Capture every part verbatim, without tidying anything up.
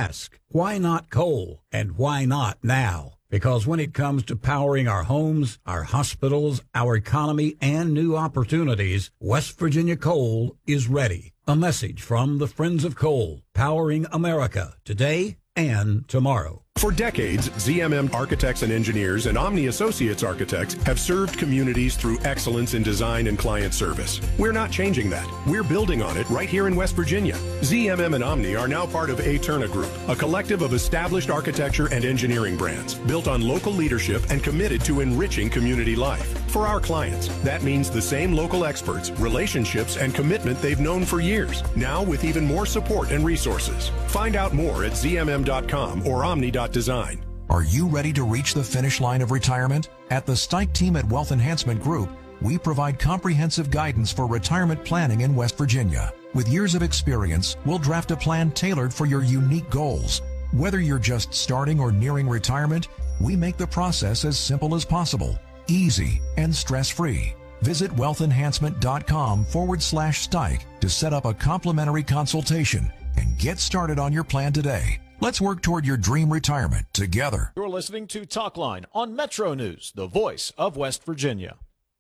ask, why not coal? And why not now? Because when it comes to powering our homes, our hospitals, our economy, and new opportunities, West Virginia Coal is ready. A message from the Friends of Coal, powering America today and tomorrow. For decades, Z M M Architects and Engineers and Omni Associates Architects have served communities through excellence in design and client service. We're not changing that. We're building on it right here in West Virginia. Z M M and Omni are now part of Aeterna Group, a collective of established architecture and engineering brands built on local leadership and committed to enriching community life. For our clients, that means the same local experts, relationships, and commitment they've known for years, now with even more support and resources. Find out more at Z M M dot com or omni dot design. Are you ready to reach the finish line of retirement? At the Stike team at Wealth Enhancement Group, we provide comprehensive guidance for retirement planning in West Virginia. With years of experience, we'll draft a plan tailored for your unique goals. Whether you're just starting or nearing retirement, we make the process as simple as possible, easy, and stress-free. Visit wealthenhancement.com forward slash Stike to set up a complimentary consultation and get started on your plan today. Let's work toward your dream retirement together. You're listening to Talkline on Metro News, the voice of West Virginia.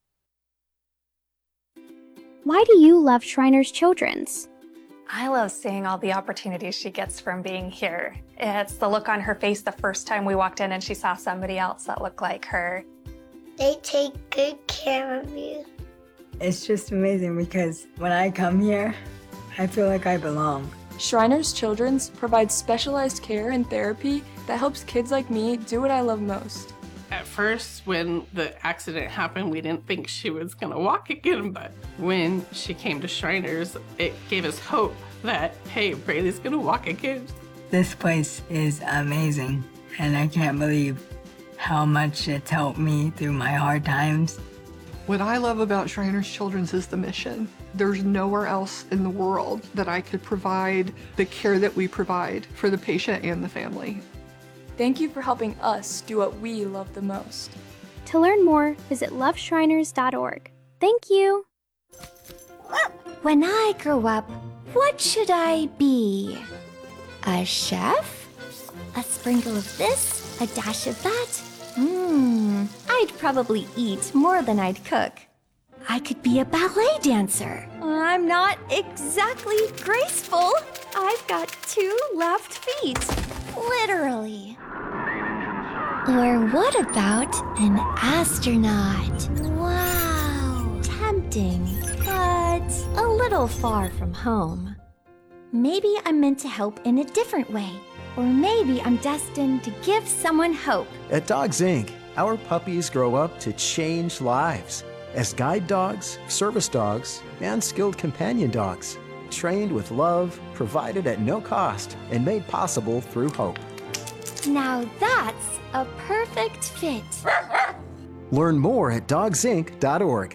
Why do you love Shriners Children's? I love seeing all the opportunities she gets from being here. It's the look on her face the first time we walked in and she saw somebody else that looked like her. They take good care of you. It's just amazing because when I come here, I feel like I belong. Shriners Children's provides specialized care and therapy that helps kids like me do what I love most. At first, when the accident happened, we didn't think she was gonna walk again, but when she came to Shriners, it gave us hope that, hey, Braylee's gonna walk again. This place is amazing, and I can't believe how much it's helped me through my hard times. What I love about Shriners Children's is the mission. There's nowhere else in the world that I could provide the care that we provide for the patient and the family. Thank you for helping us do what we love the most. To learn more, visit love shriners dot org. Thank you. When I grow up, what should I be? A chef? A sprinkle of this? A dash of that? Mmm, I'd probably eat more than I'd cook. I could be a ballet dancer. I'm not exactly graceful. I've got two left feet. Literally. Or what about an astronaut? Wow. Tempting, but a little far from home. Maybe I'm meant to help in a different way. Or maybe I'm destined to give someone hope. At Dogs Incorporated, our puppies grow up to change lives as guide dogs, service dogs, and skilled companion dogs, trained with love, provided at no cost, and made possible through hope. Now that's a perfect fit. Learn more at dogs inc dot org.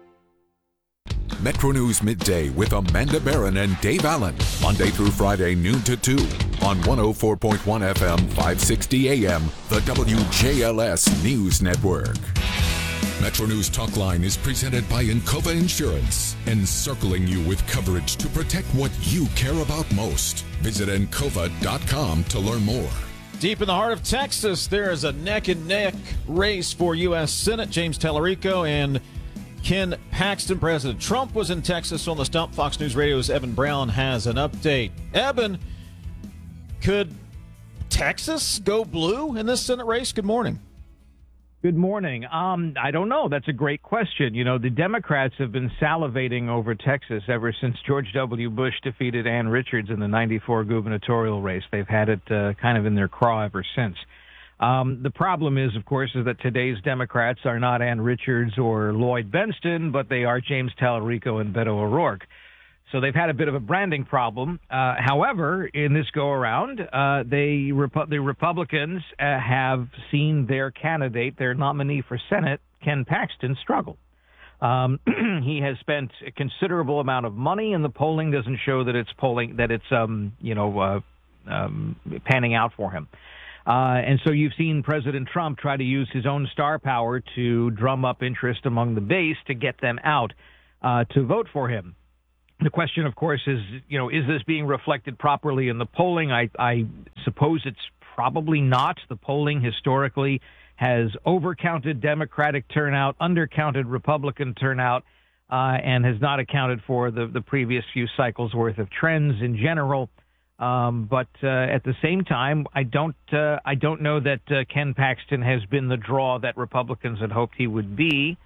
Metro News Midday with Amanda Barron and Dave Allen. Monday through Friday, noon to two on one oh four point one F M, five sixty A M, the W J L S News Network. Metro News Talkline is presented by Encova Insurance, encircling you with coverage to protect what you care about most. Visit encova dot com to learn more. Deep in the heart of Texas, there is a neck-and-neck race for U S Senate. James Tallarico and Ken Paxton. President Trump was in Texas on the stump. Fox News Radio's Evan Brown has an update. Evan, could Texas go blue in this Senate race? Good morning. Good morning. Um, I don't know. That's a great question. You know, the Democrats have been salivating over Texas ever since George W. Bush defeated Ann Richards in the ninety-four gubernatorial race. They've had it uh, kind of in their craw ever since. Um, the problem is, of course, is that today's Democrats are not Ann Richards or Lloyd Benston, but they are James Tallarico and Beto O'Rourke. So they've had a bit of a branding problem. Uh, however, in this go-around, uh, they, Repu- the Republicans uh, have seen their candidate, their nominee for Senate, Ken Paxton, struggle. Um, he has spent a considerable amount of money, and the polling doesn't show that it's polling that it's um, you know uh, um, panning out for him. Uh, and so you've seen President Trump try to use his own star power to drum up interest among the base to get them out uh, to vote for him. The question, of course, is, you know, is this being reflected properly in the polling? I, I suppose it's probably not. The polling historically has overcounted Democratic turnout, undercounted Republican turnout, uh, and has not accounted for the, the previous few cycles worth of trends in general. Um, but uh, at the same time, I don't uh, I don't know that uh, Ken Paxton has been the draw that Republicans had hoped he would be.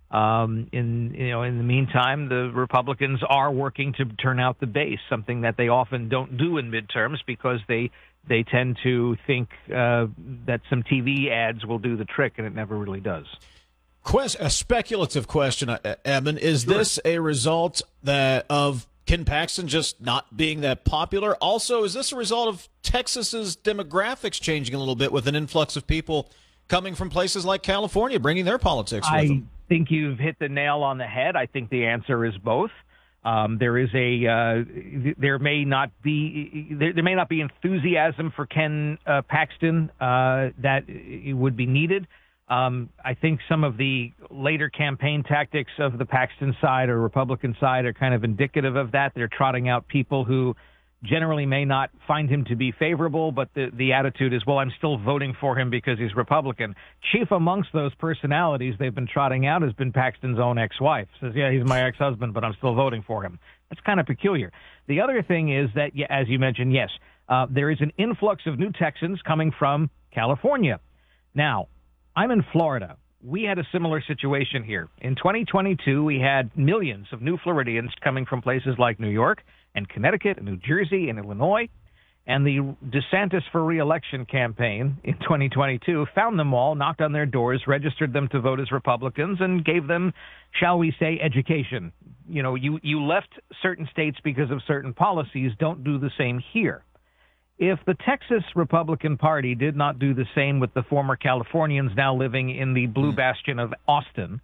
Um, in you know, in the meantime, the Republicans are working to turn out the base, something that they often don't do in midterms because they they tend to think uh, that some T V ads will do the trick, and it never really does. Quest- a speculative question, uh, Eben. Is sure. this a result that of Ken Paxton just not being that popular? Also, is this a result of Texas's demographics changing a little bit with an influx of people coming from places like California, bringing their politics with I them? I think you've hit the nail on the head. I think the answer is both. Um, there is a uh, there may not be there, there may not be enthusiasm for Ken uh, Paxton uh, that would be needed. Um, I think some of the later campaign tactics of the Paxton side or Republican side are kind of indicative of that. They're trotting out people who generally may not find him to be favorable, but the, the attitude is, well, I'm still voting for him because he's Republican. Chief amongst those personalities they've been trotting out has been Paxton's own ex-wife. Says, yeah, he's my ex-husband, but I'm still voting for him. That's kind of peculiar. The other thing is that, yeah, as you mentioned, yes, uh, there is an influx of new Texans coming from California. Now, I'm in Florida. We had a similar situation here. In twenty twenty-two, we had millions of new Floridians coming from places like New York and Connecticut and New Jersey and Illinois. And the DeSantis for re-election campaign in twenty twenty-two found them all, knocked on their doors, registered them to vote as Republicans, and gave them, shall we say, education. You know, you, you left certain states because of certain policies. Don't do the same here. If the Texas Republican Party did not do the same with the former Californians now living in the blue bastion of Austin,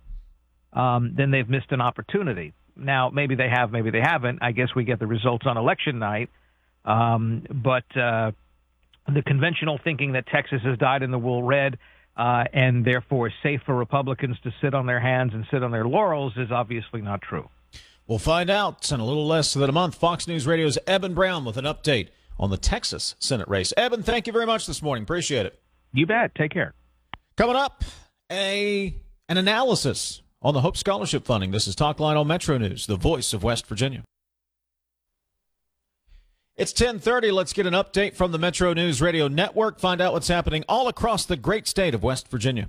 um, then they've missed an opportunity. Now, maybe they have, maybe they haven't. I guess we get the results on election night. Um, but uh, the conventional thinking that Texas has dyed in the wool red uh, and therefore safe for Republicans to sit on their hands and sit on their laurels is obviously not true. We'll find out in a little less than a month. Fox News Radio's Eben Brown with an update on the Texas Senate race. Eben, thank you very much this morning. Appreciate it. You bet. Take care. Coming up, a an analysis on the Hope Scholarship funding. This is Talk Line on Metro News, the voice of West Virginia. It's ten thirty. Let's get an update from the Metro News Radio Network. Find out what's happening all across the great state of West Virginia.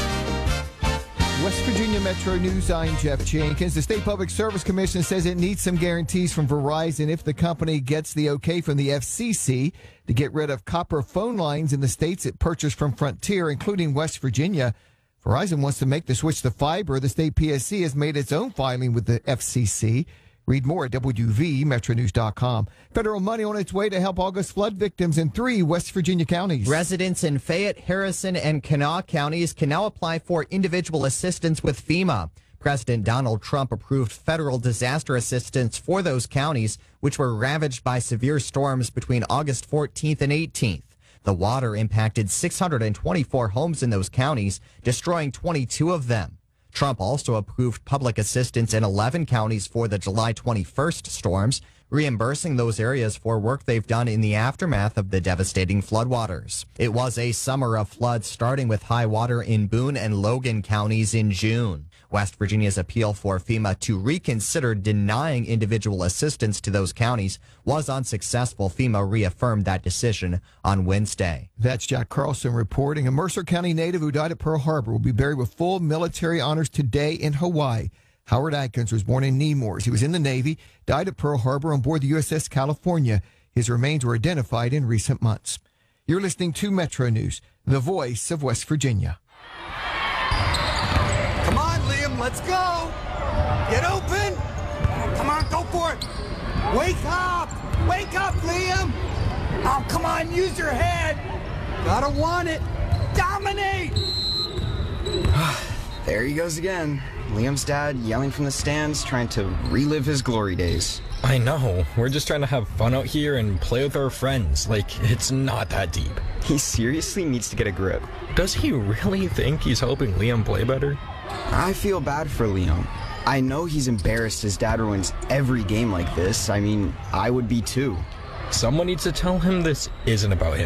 West Virginia Metro News, I'm Jeff Jenkins. The State Public Service Commission says it needs some guarantees from Verizon if the company gets the okay from the F C C to get rid of copper phone lines in the states it purchased from Frontier, including West Virginia. Verizon wants to make the switch to fiber. The state P S C has made its own filing with the F C C. Read more at W V Metro News dot com. Federal money on its way to help August flood victims in three West Virginia counties. Residents in Fayette, Harrison, and Kanawha counties can now apply for individual assistance with FEMA. President Donald Trump approved federal disaster assistance for those counties, which were ravaged by severe storms between August fourteenth and eighteenth. The water impacted six hundred twenty-four homes in those counties, destroying twenty-two of them. Trump also approved public assistance in eleven counties for the July twenty-first storms, reimbursing those areas for work they've done in the aftermath of the devastating floodwaters. It was a summer of floods, starting with high water in Boone and Logan counties in June. West Virginia's appeal for FEMA to reconsider denying individual assistance to those counties was unsuccessful. FEMA reaffirmed that decision on Wednesday. That's Jack Carlson reporting. A Mercer County native who died at Pearl Harbor will be buried with full military honors today in Hawaii. Howard Adkins was born in Nemours. He was in the Navy, died at Pearl Harbor on board the U S S California. His remains were identified in recent months. You're listening to Metro News, the voice of West Virginia. Come on, Liam, let's go. Get open. Come on, go for it. Wake up. Wake up, Liam. Oh, come on, use your head. Gotta want it. Dominate. There he goes again. Liam's dad yelling from the stands, trying to relive his glory days. I know. We're just trying to have fun out here and play with our friends. Like, it's not that deep. He seriously needs to get a grip. Does he really think he's helping Liam play better? I feel bad for Liam. I know he's embarrassed his dad ruins every game like this. I mean, I would be too. Someone needs to tell him this isn't about him.